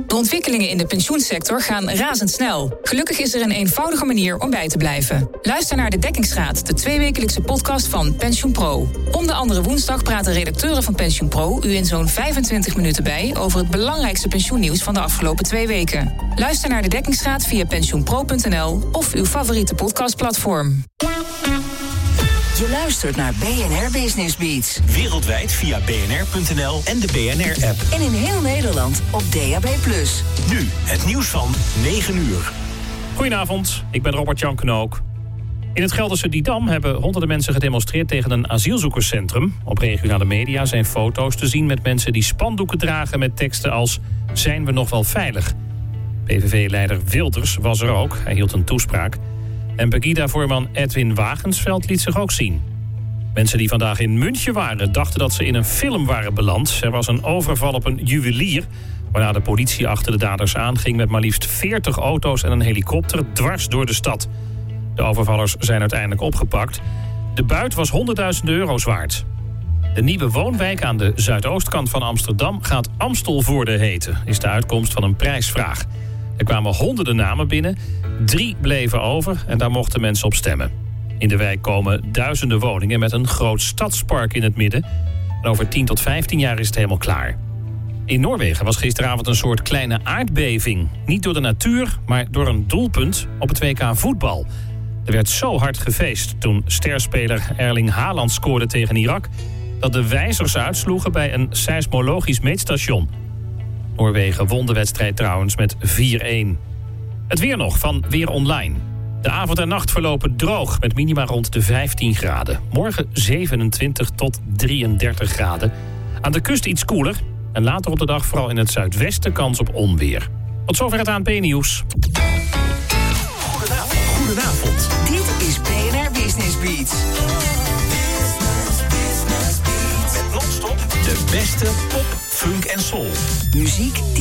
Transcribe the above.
De ontwikkelingen in de pensioensector gaan razendsnel. Gelukkig is er een eenvoudige manier om bij te blijven. Luister naar De Dekkingsgraad, de 2-wekelijkse podcast van PensioenPro. Om de andere woensdag praten redacteuren van PensioenPro u in zo'n 25 minuten bij over het belangrijkste pensioennieuws van de afgelopen 2 weken. Luister naar De Dekkingsgraad via pensioenpro.nl of uw favoriete podcastplatform. Je luistert naar BNR Business Beats. Wereldwijd via bnr.nl en de BNR-app. En in heel Nederland op DAB+. Nu het nieuws van 9 uur. Goedenavond, ik ben Robert-Jan Knook. In het Gelderse Didam hebben honderden mensen gedemonstreerd tegen een asielzoekerscentrum. Op regionale media zijn foto's te zien met mensen die spandoeken dragen met teksten als "Zijn we nog wel veilig?" PVV-leider Wilders was er ook, hij hield een toespraak. En Pegida-voorman Edwin Wagensveld liet zich ook zien. Mensen die vandaag in München waren, dachten dat ze in een film waren beland. Er was een overval op een juwelier, waarna de politie achter de daders aanging met maar liefst 40 auto's en een helikopter dwars door de stad. De overvallers zijn uiteindelijk opgepakt. De buit was honderdduizenden euro's waard. De nieuwe woonwijk aan de zuidoostkant van Amsterdam gaat Amstelvoorde heten, is de uitkomst van een prijsvraag. Er kwamen honderden namen binnen, 3 bleven over en daar mochten mensen op stemmen. In de wijk komen duizenden woningen met een groot stadspark in het midden. En over 10 tot 15 jaar is het helemaal klaar. In Noorwegen was gisteravond een soort kleine aardbeving. Niet door de natuur, maar door een doelpunt op het WK voetbal. Er werd zo hard gefeest toen sterspeler Erling Haaland scoorde tegen Irak, dat de wijzers uitsloegen bij een seismologisch meetstation. Noorwegen won de wedstrijd trouwens met 4-1. Het weer nog van Weer Online. De avond en nacht verlopen droog met minima rond de 15 graden. Morgen 27 tot 33 graden. Aan de kust iets koeler. En later op de dag vooral in het zuidwesten kans op onweer. Tot zover het ANP-nieuws. Goedenavond. Dit is BNR Business Beats. Met non-stop de beste pop, funk en soul. Muziek